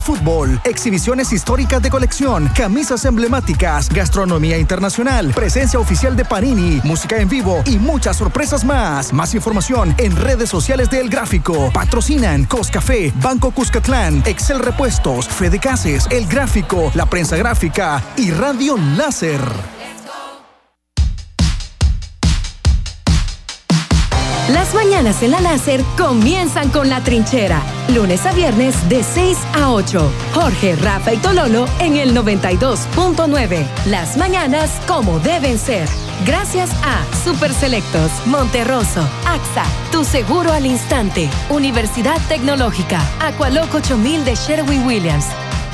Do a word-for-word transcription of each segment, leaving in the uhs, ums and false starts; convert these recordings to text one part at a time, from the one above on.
Fútbol, exhibiciones históricas de colección, camisas emblemáticas, gastronomía internacional, presencia oficial de Panini, música en vivo y muchas sorpresas más. Más información en redes sociales de El Gráfico. Patrocinan Coscafé, Banco Cuscatlán, Excel Repuestos, Fede Cases, El Gráfico, La Prensa Gráfica y Radio Láser. Las mañanas en la Láser comienzan con La Trinchera. Lunes a viernes de seis a ocho. Jorge, Rafa y Tololo en el noventa y dos punto nueve. Las mañanas como deben ser. Gracias a Super Selectos, Monterroso, A X A, Tu Seguro al Instante, Universidad Tecnológica, Aqualoc ocho mil de Sherwin-Williams.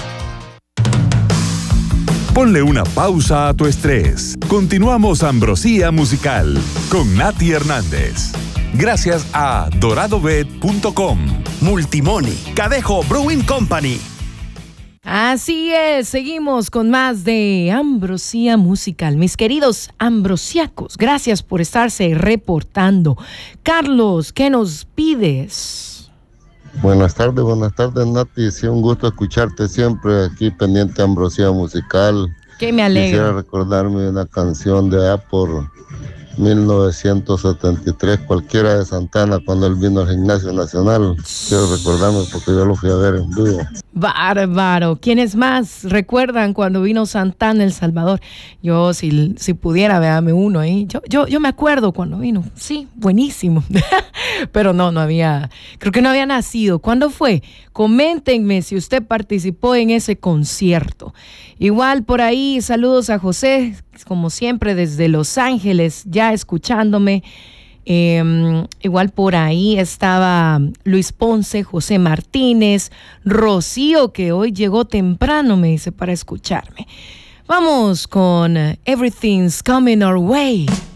Ponle una pausa a tu estrés. Continuamos Ambrosía Musical con Nati Hernández. Gracias a dorado bet punto com, Multimoni, Cadejo Brewing Company. Así es, seguimos con más de Ambrosía Musical. Mis queridos ambrosiacos, gracias por estarse reportando. Carlos, ¿qué nos pides? Buenas tardes, buenas tardes, Nati. Sí, un gusto escucharte siempre aquí pendiente de Ambrosía Musical. Que me alegra. Quisiera recordarme una canción de allá por mil novecientos setenta y tres, cualquiera de Santana, cuando él vino al Gimnasio Nacional. Quiero recordarme porque yo lo fui a ver en vivo. Bárbaro. ¿Quiénes más recuerdan cuando vino Santana El Salvador? Yo, si, si pudiera, véame uno ahí. Yo, yo, yo me acuerdo cuando vino. Sí, buenísimo. Pero no, no había, creo que no había nacido. ¿Cuándo fue? Coméntenme si usted participó en ese concierto. Igual por ahí, saludos a José, como siempre desde Los Ángeles, ya escuchándome. Eh, igual por ahí estaba Luis Ponce, José Martínez, Rocío, que hoy llegó temprano, me dice, para escucharme. Vamos con Everything's Coming Our Way.